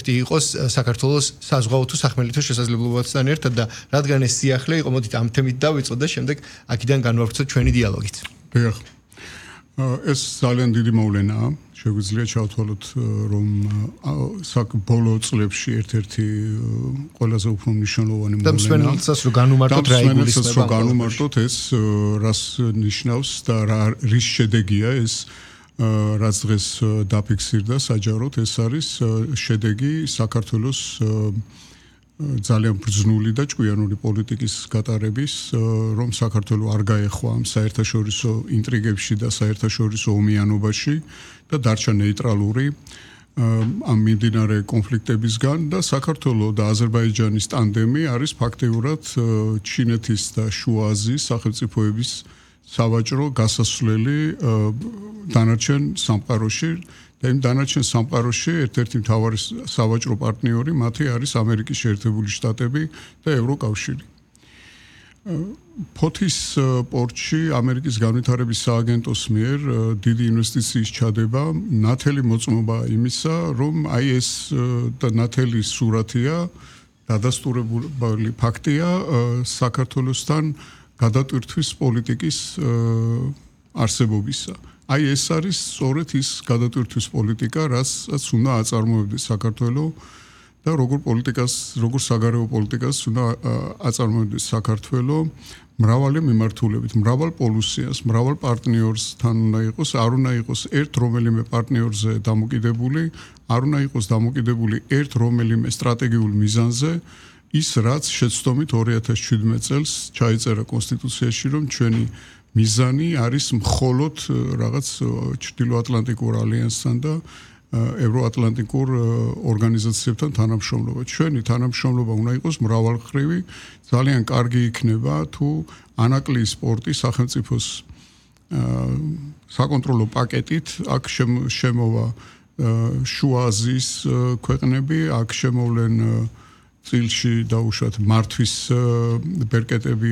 კონცეფტი იყოს საქართველოს საზღვაო თუ სახმელეთო შესაძლებლობებთან ერთად და რადგან ეს სიახლე იყო, მოდით ამ თემით დავიწყოთ და შემდეგ აქედან განვავრცელოთ ჩვენი დიალოგით. დიახ. ეს ძალიან დიდი მოვლენაა. შეგვიძლია ჩავთვალოთ, რომ ბოლო წლებში ერთ-ერთი ყველაზე უფრო მნიშვნელოვანი მოვლენაა. და მსმენელსაც რო განუმარტოთ რა იგულისხმება. რომ განუმარტოთ ეს რას ნიშნავს და რის შედეგია ეს რაც დღეს დაფიქსირდა საჯაროდ, ეს არის შედეგი საქართველოს ძალიან ბრძნული და ჭკვიანური პოლიტიკის გატარების, რომ საქართველო არ გაეხვა ამ საერთაშორისო ინტრიგებში და საერთაშორისო ომიანობაში და დარჩა ნეიტრალური ამ მიმდინარე კონფლიქტებისგან და საქართველო და აზერბაიჯანის ტანდემი არის ფაქტიურად ჩინეთის და შუა აზიის სახელმწიფოების სავაჭრო გასასვლელი დანარჩენ სამყაროში და იმ დანარჩენ სამყაროში ერთ-ერთი მთავარი სავაჭრო პარტნიორი მათი არის ამერიკის შეერთებული შტატები და ევროკავშირი. ფოთის პორტში ამერიკის განვითარების სააგენტოს მიერ დიდი ინვესტიციის ჩადება ნათელი მოწმობა იმისა, რომ აი ეს და ნათელი სურათია დადასტურებული ფაქტია საქართველოსთან გადატვირთვის პოლიტიკის არსებობისა. აი ეს არის სწორედ ის გადატვირთვის პოლიტიკა, რასაც უნდა აწარმოებდეს საქართველო და როგორ საგარეო პოლიტიკას უნდა აწარმოებდეს საქართველო მრავალი მიმართულებით, მრავალ პოლუსიას, მრავალ პარტნიორსთან უნდა იყოს, არ უნდა იყოს ერთ რომელიმე პარტნიორზე დამოკიდებული, არ უნდა იყოს დამოკიდებული ერთ რომელიმე სტრატეგიულ მიზანზე, ის რაც შეცდომით 2017 წელს ჩაიწერა კონსტიტუციაში, რომ ჩვენი მიზანი არის მხოლოდ რაღაც ჩრდილოატლანტიკურ ალიანსთან და ევროატლანტიკურ ორგანიზაციებთან თანამშრომლობა. ჩვენი თანამშრომლობა უნდა იყოს მრავალმხრივი, ძალიან კარგი იქნება თუ ანაკლიის პორტი სახელმწიფოს საკონტროლო პაკეტით აქ შემოვა შუა აზიის ქვეყნები, აქ შემოვლენ წილში დაუშვათ მართვის ბერკეტები